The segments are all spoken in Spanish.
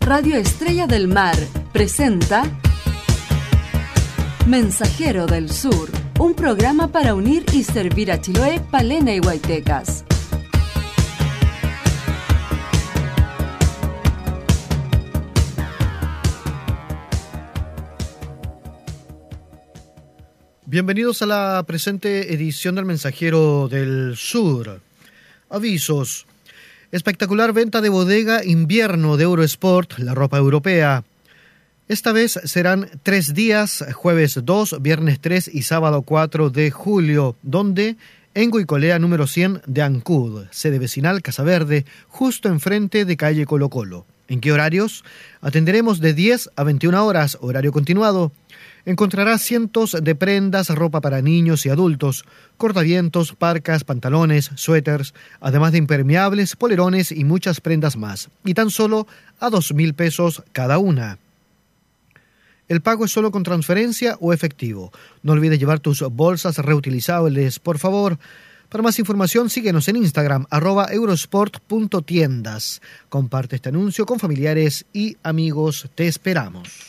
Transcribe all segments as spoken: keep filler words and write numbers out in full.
Radio Estrella del Mar presenta Mensajero del Sur, un programa para unir y servir a Chiloé, Palena y Huaytecas. Bienvenidos a la presente edición del Mensajero del Sur. Avisos. Espectacular venta de bodega invierno de Eurosport, la ropa europea. Esta vez serán tres días, jueves dos, viernes tres y sábado cuatro de julio, donde en Goicolea número cien de Ancud, sede vecinal Casa Verde, justo enfrente de calle Colo Colo. ¿En qué horarios? Atenderemos de diez a veintiuna horas, horario continuado. Encontrará cientos de prendas, ropa para niños y adultos, cortavientos, parcas, pantalones, suéteres, además de impermeables, polerones y muchas prendas más, y tan solo a dos mil pesos cada una. El pago es solo con transferencia o efectivo. No olvides llevar tus bolsas reutilizables, por favor. Para más información, síguenos en Instagram, arroba eurosport punto tiendas. Comparte este anuncio con familiares y amigos. Te esperamos.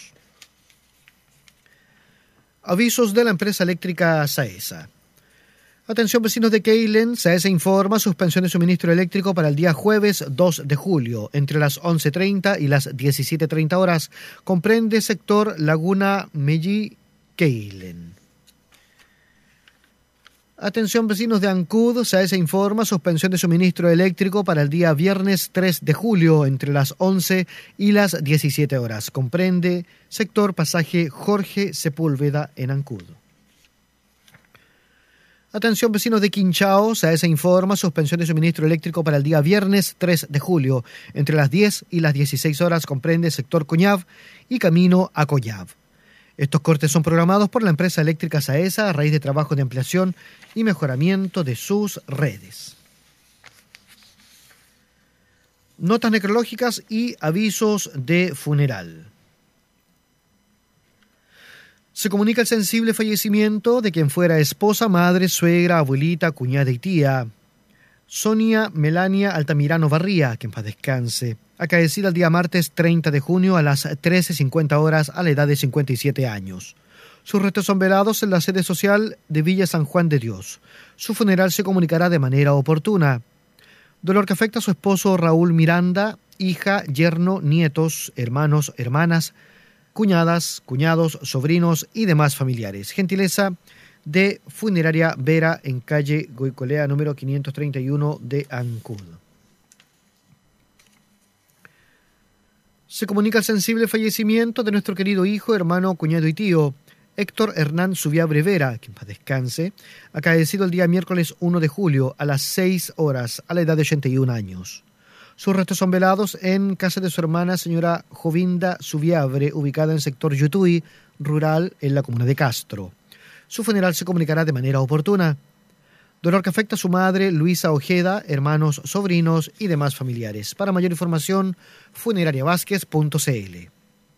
Avisos de la empresa eléctrica Saesa. Atención vecinos de Keilen, Saesa informa suspensión de suministro eléctrico para el día jueves dos de julio, entre las once treinta y las diecisiete treinta horas. Comprende sector Laguna Melli Keilen. Atención vecinos de Ancud, Saesa informa suspensión de suministro eléctrico para el día viernes tres de julio, entre las once y las diecisiete horas. Comprende sector pasaje Jorge Sepúlveda en Ancud. Atención vecinos de Quinchao, Saesa informa suspensión de suministro eléctrico para el día viernes tres de julio, entre las diez y las dieciséis horas. Comprende sector Coñav y camino a Coñav. Estos cortes son programados por la empresa eléctrica Saesa a raíz de trabajos de ampliación y mejoramiento de sus redes. Notas necrológicas y avisos de funeral. Se comunica el sensible fallecimiento de quien fuera esposa, madre, suegra, abuelita, cuñada y tía. Sonia Melania Altamirano Barría, que en paz descanse, acaecida el día martes treinta de junio a las trece cincuenta horas a la edad de cincuenta y siete años. Sus restos son velados en la sede social de Villa San Juan de Dios. Su funeral se comunicará de manera oportuna. Dolor que afecta a su esposo Raúl Miranda, hija, yerno, nietos, hermanos, hermanas, cuñadas, cuñados, sobrinos y demás familiares. Gentileza de Funeraria Vera en calle Goicolea número quinientos treinta y uno de Ancud. Se comunica el sensible fallecimiento de nuestro querido hijo, hermano, cuñado y tío, Héctor Hernán Subiabre Vera, que en paz descanse, acaecido el día miércoles uno de julio a las seis horas a la edad de ochenta y un años. Sus restos son velados en casa de su hermana, señora Jovinda Subiabre, ubicada en sector Yutui, rural, en la comuna de Castro. Su funeral se comunicará de manera oportuna. Dolor que afecta a su madre, Luisa Ojeda, hermanos, sobrinos y demás familiares. Para mayor información, funerariavásquez punto cl.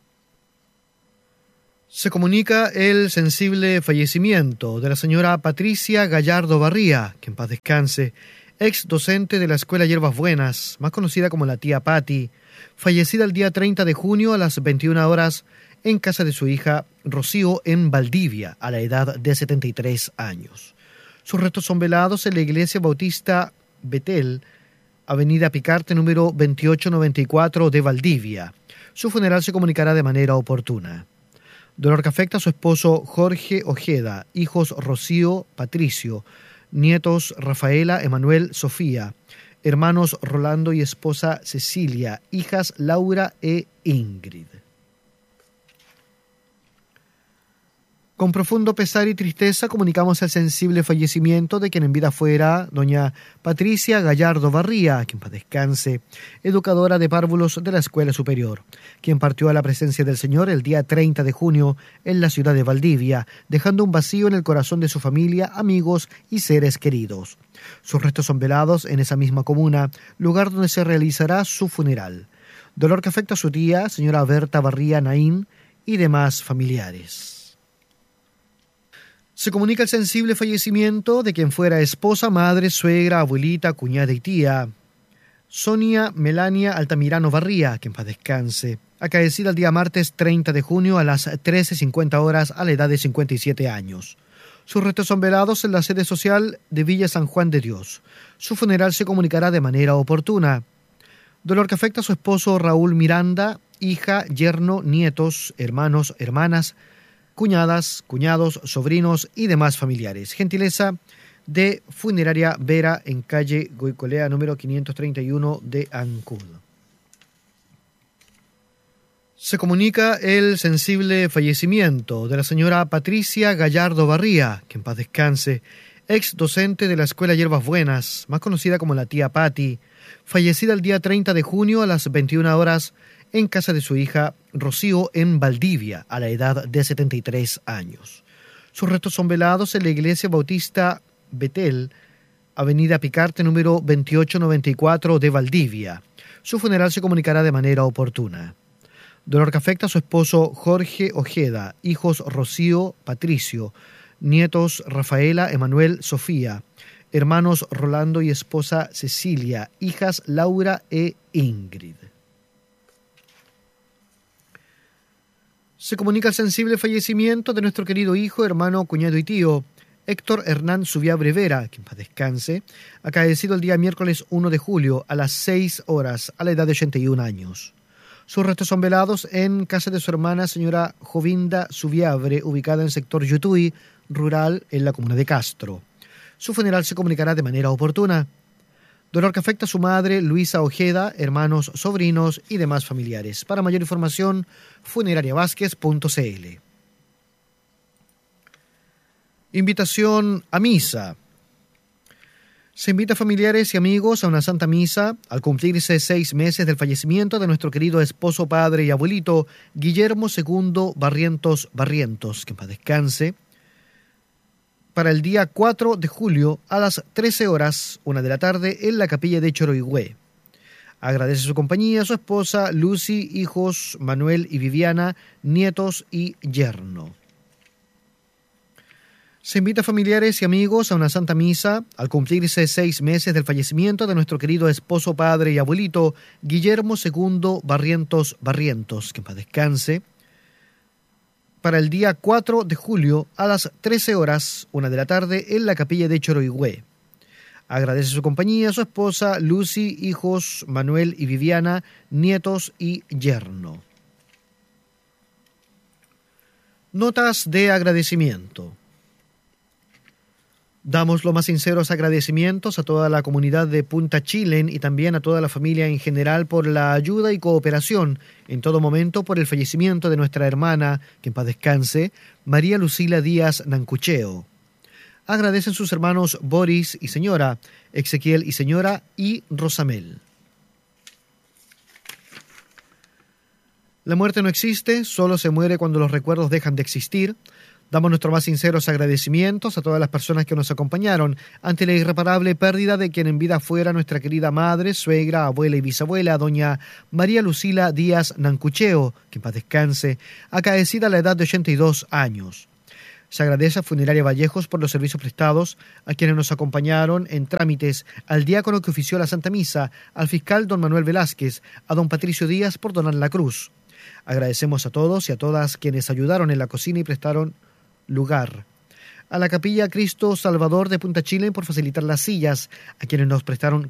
Se comunica el sensible fallecimiento de la señora Patricia Gallardo Barría, que en paz descanse, ex docente de la Escuela Hierbas Buenas, más conocida como la tía Patti, fallecida el día treinta de junio a las veintiuna horas en casa de su hija Rocío en Valdivia, a la edad de setenta y tres años. Sus restos son velados en la Iglesia Bautista Betel, Avenida Picarte número veintiocho noventa y cuatro de Valdivia. Su funeral se comunicará de manera oportuna. Dolor que afecta a su esposo Jorge Ojeda, hijos Rocío, Patricio, nietos Rafaela, Emanuel, Sofía, hermanos Rolando y esposa Cecilia, hijas Laura e Ingrid. Con profundo pesar y tristeza comunicamos el sensible fallecimiento de quien en vida fuera doña Patricia Gallardo Barría, quien paz descanse, educadora de párvulos de la Escuela Superior, quien partió a la presencia del Señor el día treinta de junio en la ciudad de Valdivia, dejando un vacío en el corazón de su familia, amigos y seres queridos. Sus restos son velados en esa misma comuna, lugar donde se realizará su funeral. Dolor que afecta a su tía, señora Berta Barría Naín, y demás familiares. Se comunica el sensible fallecimiento de quien fuera esposa, madre, suegra, abuelita, cuñada y tía. Sonia Melania Altamirano Barría, que en paz descanse, acaecida el día martes treinta de junio a las trece cincuenta horas a la edad de cincuenta y siete años. Sus restos son velados en la sede social de Villa San Juan de Dios. Su funeral se comunicará de manera oportuna. Dolor que afecta a su esposo Raúl Miranda, hija, yerno, nietos, hermanos, hermanas, cuñadas, cuñados, sobrinos y demás familiares. Gentileza de Funeraria Vera en calle Goicolea número quinientos treinta y uno de Ancud. Se comunica el sensible fallecimiento de la señora Patricia Gallardo Barría, que en paz descanse, ex docente de la Escuela Hierbas Buenas, más conocida como la tía Patti, fallecida el día treinta de junio a las veintiuna horas en casa de su hija Rocío en Valdivia, a la edad de setenta y tres años. Sus restos son velados en la Iglesia Bautista Betel, Avenida Picarte número veintiocho noventa y cuatro de Valdivia. Su funeral se comunicará de manera oportuna. Dolor que afecta a su esposo Jorge Ojeda, hijos Rocío, Patricio, nietos Rafaela, Emanuel, Sofía, hermanos Rolando y esposa Cecilia, hijas Laura e Ingrid. Se comunica el sensible fallecimiento de nuestro querido hijo, hermano, cuñado y tío, Héctor Hernán Subiabre Vera, que en paz descanse, acaecido el día miércoles primero de julio a las seis horas, a la edad de ochenta y un años. Sus restos son velados en casa de su hermana, señora Jovinda Subiabre, ubicada en sector Yutui, rural, en la comuna de Castro. Su funeral se comunicará de manera oportuna. Dolor que afecta a su madre, Luisa Ojeda, hermanos, sobrinos y demás familiares. Para mayor información, funeraria vázquez punto c l. Invitación a misa. Se invita a familiares y amigos a una santa misa al cumplirse seis meses del fallecimiento de nuestro querido esposo, padre y abuelito Guillermo segundo Barrientos Barrientos, que en paz descanse, para el día cuatro de julio a las trece horas, una de la tarde, en la capilla de Choroigüe. Agradece su compañía a su esposa Lucy, hijos Manuel y Viviana, nietos y yerno. Se invita a familiares y amigos a una santa misa al cumplirse seis meses del fallecimiento de nuestro querido esposo, padre y abuelito Guillermo segundo Barrientos Barrientos, que en paz descanse, para el día cuatro de julio a las trece horas, una de la tarde, en la capilla de Choroigüe. Agradece su compañía a su esposa Lucy, hijos Manuel y Viviana, nietos y yerno. Notas de agradecimiento. Damos los más sinceros agradecimientos a toda la comunidad de Punta Chilén y también a toda la familia en general por la ayuda y cooperación en todo momento por el fallecimiento de nuestra hermana, que en paz descanse, María Lucila Díaz Nancucheo. Agradecen sus hermanos Boris y señora, Ezequiel y señora y Rosamel. La muerte no existe, solo se muere cuando los recuerdos dejan de existir. Damos nuestros más sinceros agradecimientos a todas las personas que nos acompañaron ante la irreparable pérdida de quien en vida fuera nuestra querida madre, suegra, abuela y bisabuela, doña María Lucila Díaz Nancucheo, que en paz descanse, acaecida a la edad de ochenta y dos años. Se agradece a Funeraria Vallejos por los servicios prestados, a quienes nos acompañaron en trámites, al diácono que ofició la Santa Misa, al fiscal don Manuel Velázquez, a don Patricio Díaz por donar la cruz. Agradecemos a todos y a todas quienes ayudaron en la cocina y prestaron lugar. A la Capilla Cristo Salvador de Punta Chilén por facilitar las sillas, a quienes nos prestaron